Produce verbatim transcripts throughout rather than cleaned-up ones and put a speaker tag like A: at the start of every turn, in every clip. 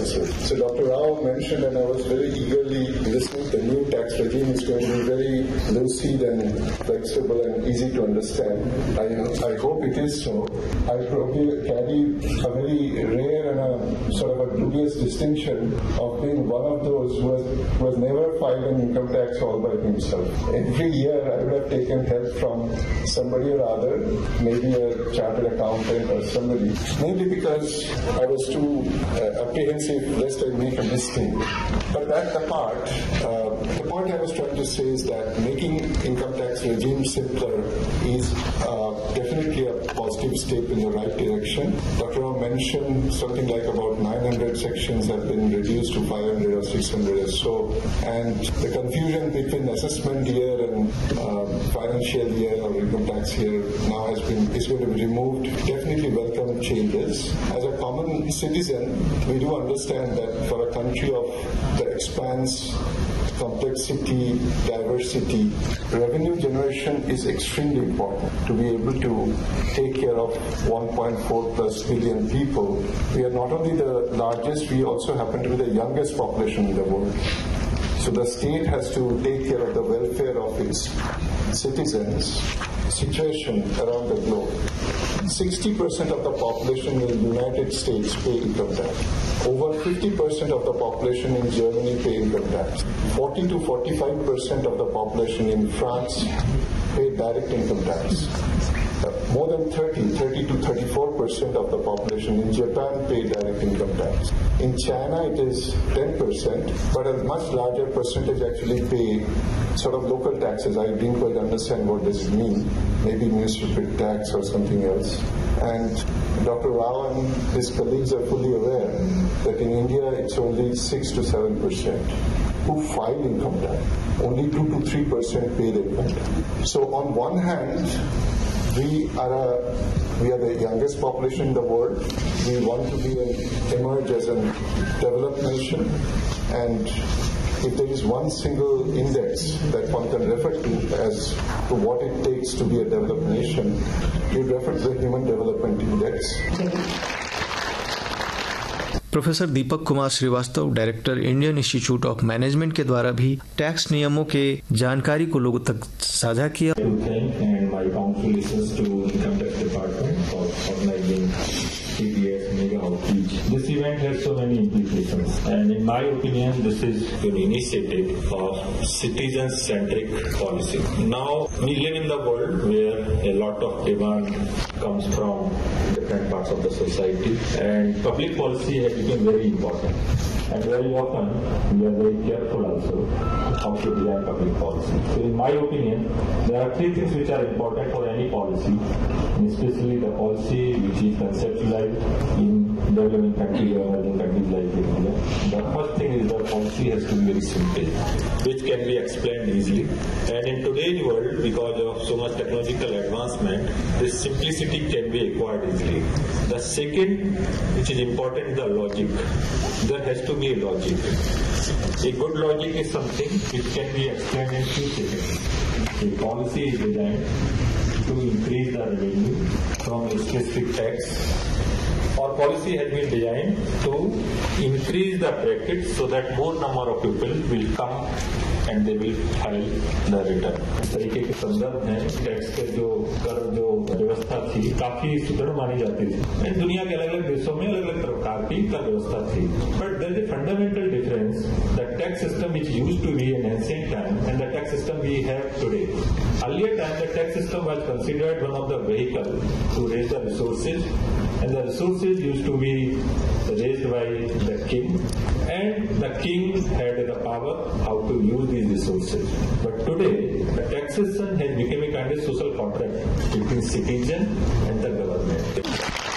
A: officer. So Doctor Rao mentioned, and I was very eagerly listening, the new tax regime is going to be very lucid and flexible and easy to understand. I, I hope it is so. I probably carry a very rare and a sort of a dubious distinction of being one of those who has, who has never filed an income tax all by himself. Every year I would have taken help from somebody or other, maybe a chartered accountant or somebody, mainly because I was too uh, apprehensive lest I make a mistake. But that apart, uh, the point I was trying to say is that making income tax regime simpler is uh, definitely a positive step in the right direction. Doctor Rao mentioned something like about nine hundred sections have been reduced to five hundred or six hundred or so, and the confusion between assessment year and uh, financial year or income tax year now has been is going to be removed. Definitely welcome changes. As a common citizen, we do understand that for a country of the expanse, complexity, diversity, revenue generation is extremely important. To be able to take care of one point four plus billion people, we are not only the largest, we also happen to be the youngest population in the world. So the state has to take care of the welfare of its citizens. Situation around the globe. sixty percent of the population in the United States pay income tax. Over fifty percent of the population in Germany pay income tax. forty to forty-five percent of the population in France pay direct income tax. Uh, more than thirty, thirty to thirty-four percent of the population in Japan pay direct income tax. In China it is ten percent, but a much larger percentage actually pay sort of local taxes. I didn't quite understand what does it mean. Maybe municipal tax or something else. And Doctor Rao and his colleagues are fully aware that in India it's only six to seven percent who file income tax. Only two to three percent pay the income tax. So on one hand, we are a, we are the youngest population in the world. We want to be an, emerge as a developed nation, and if there is one single index that one can refer to as to what it takes to be a developed nation, you refer to the Human Development Index.
B: Professor Deepak Kumar Srivastava, director Indian institute of management के द्वारा भी tax नियमों के जानकारी को लोगों तक साझा किया।
C: T D S mega outreach. This event has so many implications, and in my opinion, this is an initiative of citizen-centric policy. Now, we live in the world where a lot of demand comes from different parts of the society, and public policy has become very important. And very often, we are very careful also how to design public policy. So, in my opinion, there are three things which are important for any policy, especially the policy which is conceptualized in developing countries or emerging countries like India. The first thing is that policy has to be very simple, which can be explained easily. And in today's world, because of so much technological advancement, this simplicity can be acquired easily. The second, which is important, is the logic. There has to be a logic. A good logic is something which can be explained in few seconds. A policy is designed to increase the revenue from a specific tax. Our policy has been designed to increase the bracket so that more number of people will come and they will file the return. इस तरीके के संदर्भ में tax के जो कर जो व्यवस्था थी काफी सुदृढ़ मानी जाती थी। दुनिया के अलग अलग देशों में अलग अलग प्रकार की कर व्यवस्था थी। But there is a fundamental difference. The tax system which used to be in ancient time and the tax system we have today. Earlier time, the tax system was considered one of the vehicles to raise the resources, and the resources used to be raised by the king, and the king had the power how to use these resources. But today, the taxation has become a kind of social contract between citizen and the government.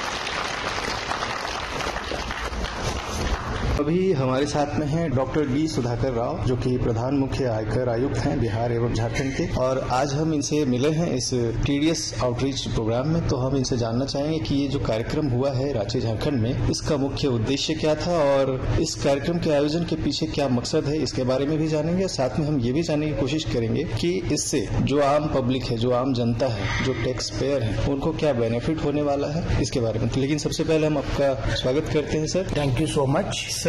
B: अभी हमारे साथ में हैं doctor D Sudhakar Rao, जो कि प्रधान मुख्य आयकर आयुक्त हैं बिहार एवं झारखंड के, और आज हम इनसे मिले हैं इस टीडीएस आउटरीच प्रोग्राम में। तो हम इनसे जानना चाहेंगे कि ये जो कार्यक्रम हुआ है रांची झारखंड में, इसका मुख्य उद्देश्य क्या था और इस कार्यक्रम के आयोजन के पीछे क्या मकसद है, इसके बारे में भी जानेंगे। साथ में हम ये भी जानने की कोशिश करेंगे कि इससे जो आम पब्लिक है, जो आम जनता है, जो टैक्स पेयर है, उनको क्या बेनिफिट होने वाला है, इसके बारे में। लेकिन सबसे पहले हम आपका स्वागत करते हैं sir.
D: Thank you so much.